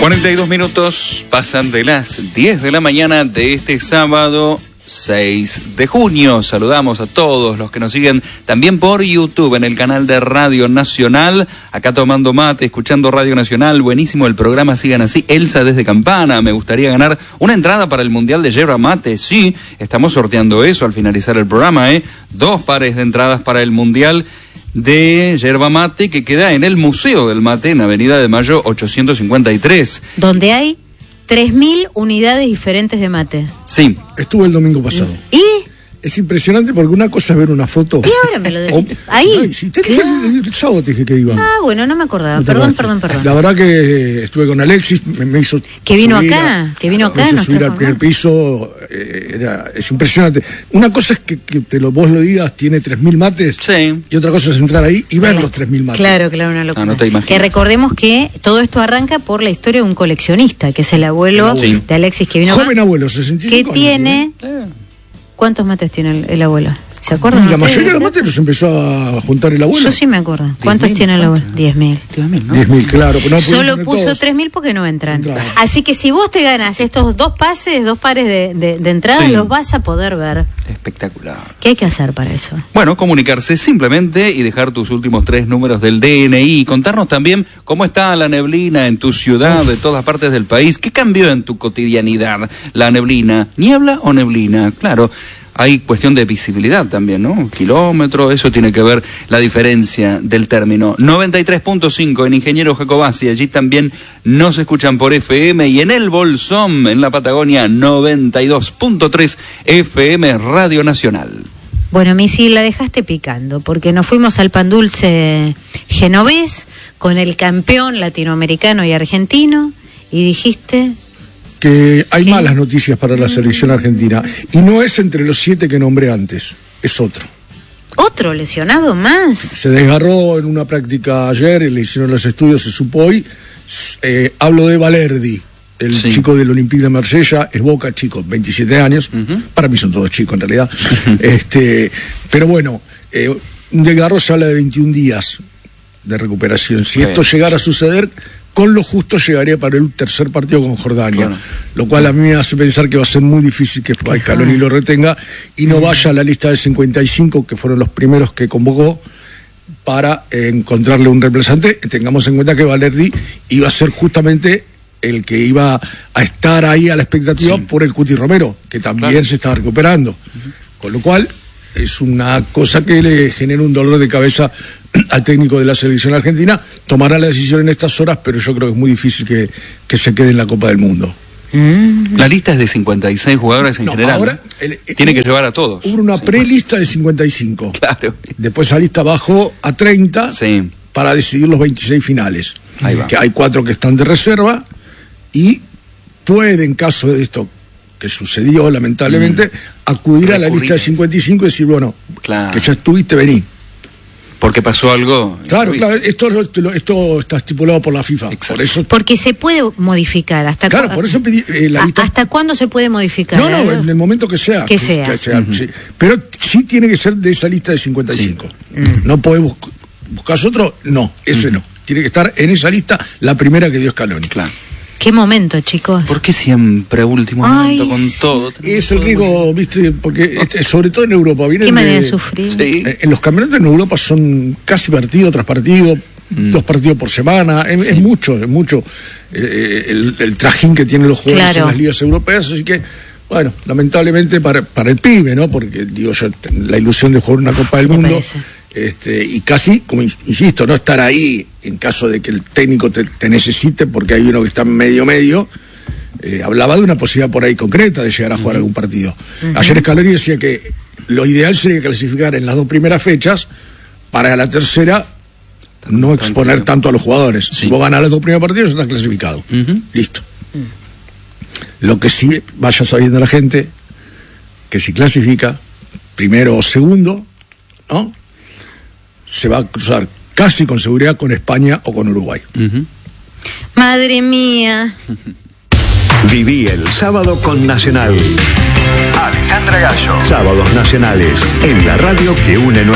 42 minutos pasan de las 10 de la mañana de este sábado 6 de junio. Saludamos a todos los que nos siguen también por YouTube en el canal de Radio Nacional. Acá tomando mate, escuchando Radio Nacional. Buenísimo el programa, sigan así. Elsa desde Campana, me gustaría ganar una entrada para el Mundial de Yerba Mate. Sí, estamos sorteando eso al finalizar el programa, 2 pares de entradas para el Mundial de Yerba Mate que queda en el Museo del Mate en Avenida de Mayo 853. Donde hay 3.000 unidades diferentes de mate. Sí. Estuve el domingo pasado. ¿Y? Es impresionante porque una cosa es ver una foto. Y ahora me lo decís. Ahí. No, si te dije el sábado te dije que iba. Ah, bueno, no me acordaba. No perdón. La verdad que estuve con Alexis, me hizo que vino subir acá. Me hizo subir al primer piso. Es impresionante. Una cosa es que vos lo digas, tiene 3.000 mates. Sí. Y otra cosa es entrar ahí y ver los 3.000 mates. Claro, una locura. No te imaginas. Que recordemos que todo esto arranca por la historia de un coleccionista, que es el abuelo de Alexis, que vino joven abuelo, 65 que años. Tiene... ¿Cuántos mates tiene el abuelo? ¿Se acuerdan? La mayoría de los mates los empezó a juntar el abuelo. Yo sí me acuerdo. ¿Cuántos tiene el abuelo? 10.000. 10.000, claro. Pero no solo puso 3.000 porque no entran. Así que si vos te ganas estos 2 pares de entrada, los vas a poder ver. Espectacular. ¿Qué hay que hacer para eso? Bueno, comunicarse simplemente y dejar tus últimos 3 números del DNI. Y contarnos también cómo está la neblina en tu ciudad, de todas partes del país. ¿Qué cambió en tu cotidianidad la neblina? ¿Niebla o neblina? Claro. Hay cuestión de visibilidad también, ¿no? Kilómetro, eso tiene que ver la diferencia del término. 93.5 en Ingeniero Jacobasi, allí también nos escuchan por FM, y en el Bolsón, en la Patagonia, 92.3 FM Radio Nacional. Bueno, Missy, la dejaste picando, porque nos fuimos al Pan Dulce genovés con el campeón latinoamericano y argentino, y dijiste... que hay malas noticias para la selección argentina, y no es entre los 7 que nombré antes, es otro. ¿Otro lesionado más? Se desgarró en una práctica ayer, le hicieron los estudios, se supo hoy. Hablo de Valerdi, el chico del Olympique de Marsella, es Boca, chico, 27 años, para mí son todos chicos en realidad. Pero bueno, un desgarro se habla de 21 días de recuperación. Si esto llegara a suceder, con lo justo llegaría para el tercer partido con Jordania, lo cual a mí me hace pensar que va a ser muy difícil que Scaloni lo retenga y no vaya a la lista de 55, que fueron los primeros que convocó, para encontrarle un reemplazante. Tengamos en cuenta que Valerdi iba a ser justamente el que iba a estar ahí a la expectativa por el Cuti Romero, que también se estaba recuperando. Con lo cual, es una cosa que le genera un dolor de cabeza al técnico de la selección argentina. Tomará la decisión en estas horas, pero yo creo que es muy difícil que se quede en la Copa del Mundo. La lista es de 56 jugadores en general. Ahora, tiene que llevar a todos. Hubo una prelista de 55. Claro. Después esa lista bajó a 30 para decidir los 26 finales. Ahí va. Que hay 4 que están de reserva y puede, en caso de esto que sucedió lamentablemente, acudir a la lista de 55 y decir, bueno, que ya estuviste, vení. Porque pasó algo. Claro, esto está estipulado por la FIFA. Por eso, porque se puede modificar. Por eso pedí la lista. ¿Hasta cuándo se puede modificar? No, en el momento que sea. Que sea. Sí. Pero sí tiene que ser de esa lista de 55. No podés buscar otro, no, ese no. Tiene que estar en esa lista la primera que dio Scaloni. Claro. ¿Qué momento, chicos? ¿Por qué siempre último momento con todo? Es el riesgo, viste, porque sobre todo en Europa. ¿Qué manera de sufrir? En los campeonatos en Europa son casi partido tras partido, 2 partidos por semana, es mucho el trajín que tienen los jugadores en las ligas europeas, así que, bueno, lamentablemente para el pibe, ¿no? Porque, digo yo, la ilusión de jugar una Copa del Mundo... y casi, como insisto, no estar ahí en caso de que el técnico te necesite, porque hay uno que está medio, hablaba de una posibilidad por ahí concreta de llegar a jugar algún partido. Ayer Scaloni decía que lo ideal sería clasificar en las 2 primeras fechas, para la tercera no exponer tanto a los jugadores. Si vos ganás los 2 primeros partidos, ya estás clasificado. Listo. Lo que sí vaya sabiendo la gente, que si clasifica primero o segundo, ¿no?, se va a cruzar casi con seguridad con España o con Uruguay. Madre mía. Viví el sábado con Nacional. Alejandra Gallo. Sábados nacionales en la radio que une